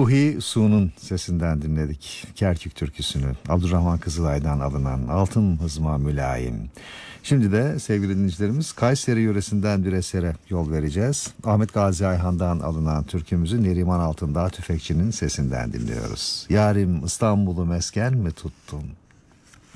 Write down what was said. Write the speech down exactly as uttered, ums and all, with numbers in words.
Ruhi Su'nun sesinden dinledik Kerkük türküsünü. Abdurrahman Kızılay'dan alınan Altın Hızma Mülayim. Şimdi de sevgili dinleyicilerimiz Kayseri yöresinden bir esere yol vereceğiz. Ahmet Gazi Ayhan'dan alınan türkümüzü Neriman Altındağ Tüfekçi'nin sesinden dinliyoruz. Yarim İstanbul'u mesken mi tuttun?